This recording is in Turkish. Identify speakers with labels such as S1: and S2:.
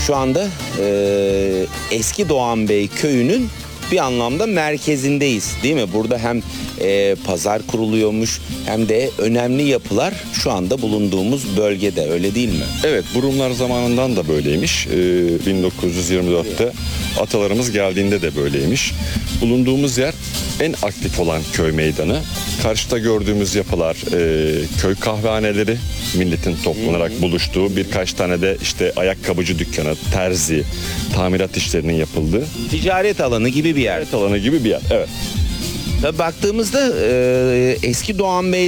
S1: şu anda eski Doğanbey köyünün bir anlamda merkezindeyiz, değil mi? Burada hem pazar kuruluyormuş hem de önemli yapılar şu anda bulunduğumuz bölgede, öyle değil mi?
S2: Evet, bu Rumlar zamanından da böyleymiş. 1924'te atalarımız geldiğinde de böyleymiş. Bulunduğumuz yer en aktif olan köy meydanı. Karşıda gördüğümüz yapılar köy kahvehaneleri, milletin toplanarak buluştuğu, birkaç tane de işte ayakkabıcı dükkanı, terzi, tamirat işlerinin yapıldığı
S1: Ticaret alanı gibi bir yer.
S2: alanı gibi bir yer. Evet.
S1: Tabii baktığımızda eski Doğanbey